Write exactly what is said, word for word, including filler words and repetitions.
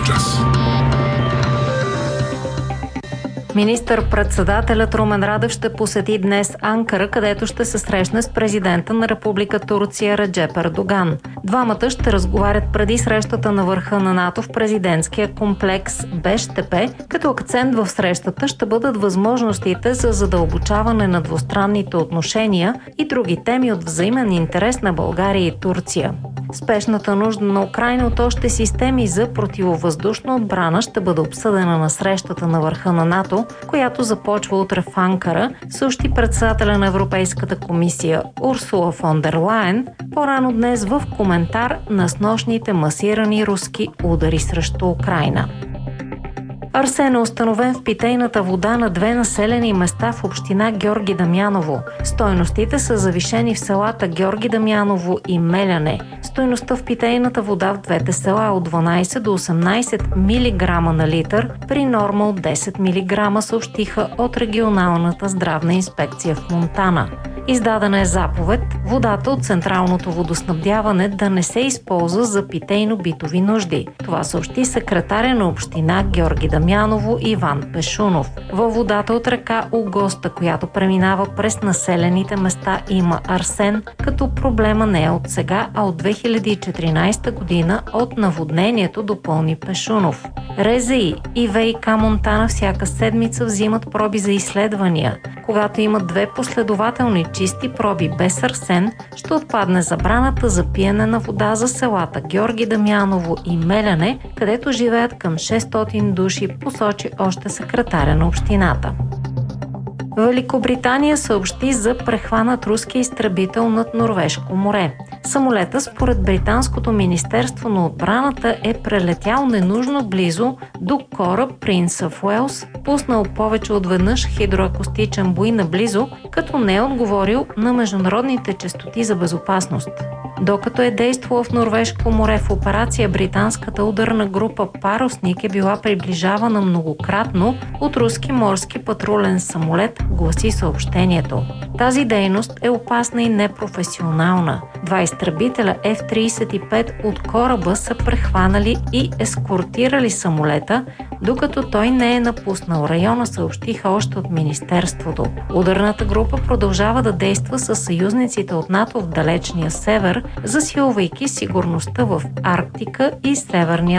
час. Министър-председателят Румен Радев ще посети днес Анкара, където ще се срещне с президента на Република Турция Реджеп Ердоган. Двамата ще разговарят преди срещата на върха на НАТО в президентския комплекс Бештепе, като акцент в срещата ще бъдат възможностите за задълбочаване на двустранните отношения и други теми от взаимен интерес на България и Турция. Спешната нужда на Украйна от още системи за противовъздушна отбрана ще бъде обсъдена на срещата на върха на НАТО, която започва утре в Анкара, съобщи председателя на Европейската комисия Урсула фон дер Лайен по-рано днес в коментар на снощните масирани руски удари срещу Украйна. Арсен е установен в питейната вода на две населени места в община Георги Дамяново. Стойностите са завишени в селата Георги Дамяново и Меляне. Стойността в питейната вода в двете села е от дванайсет до осемнайсет милиграма на литър, при норма от десет милиграма, съобщиха от регионалната здравна инспекция в Монтана. Издадена е заповед водата от централното водоснабдяване да не се използва за питейно-битови нужди. Това съобщи секретаря на община Георги Дамяново Иван Пешунов. Във водата от река Огоста, която преминава през населените места, има арсен, като проблема не е от сега, а от две хиляди и четиринайсета година от наводнението, допълни Пешунов. РЗИ и ВиК Монтана всяка седмица взимат проби за изследвания. Когато имат две последователни чисти проби без арсен, ще отпадне забраната за пиене на вода за селата Георги Дамяново и Меляне, където живеят към шестстотин души, посочи още секретаря на общината. Великобритания съобщи за прехванат руски изтребител над Норвежко море. Самолета, според британското министерство на отбраната, е прелетял ненужно близо до кораб Принц оф Уелс, пуснал повече от веднъж хидроакустичен буй наблизо, като не е отговорил на международните честоти за безопасност. Докато е действала в Норвежко море в операция, британската ударна група Парусник е била приближавана многократно от руски морски патрулен самолет, гласи съобщението. Тази дейност е опасна и непрофесионална. Два изтребителя Еф трийсет и пет от кораба са прехванали и ескортирали самолета, докато той не е напуснал района, съобщиха още от министерството. Ударната група продължава да действа със съюзниците от НАТО в далечния север, засилвайки сигурността в Арктика и Северния